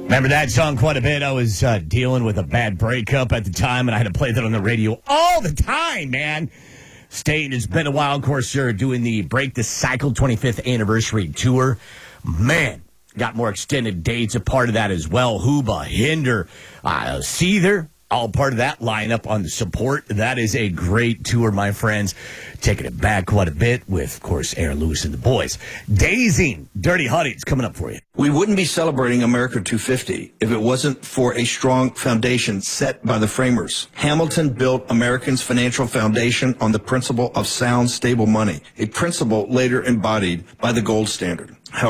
Remember that song quite a bit. I was dealing with a bad breakup at the time, and I had to play that on the radio all the time, man. State has been a while, of course, they're doing the Break the Cycle 25th anniversary tour. Man, got more extended dates, a part of that as well. Huba, Hinder, Seether, all part of that lineup on the support. That is a great tour, my friends. Taking it back quite a bit with, of course, Aaron Lewis and the boys. Dazing, Dirty Huddy's coming up for you. We wouldn't be celebrating America 250 if it wasn't for a strong foundation set by the framers. Hamilton built Americans' financial foundation on the principle of sound, stable money, a principle later embodied by the gold standard.